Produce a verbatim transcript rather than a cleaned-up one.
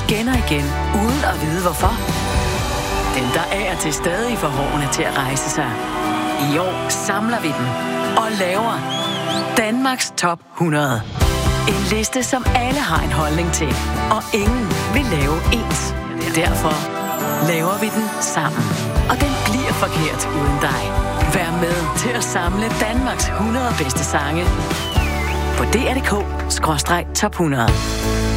igen og igen, uden at vide hvorfor? Dem, der er til stadig for hårene til at rejse sig. I år samler vi dem og laver Danmarks Top hundrede. En liste, som alle har en holdning til, og ingen vil lave ens. Derfor laver vi den sammen. Og den bliver forkert uden dig. Vær med til at samle Danmarks hundrede bedste sange på D R punktum D K skråstreg top hundrede.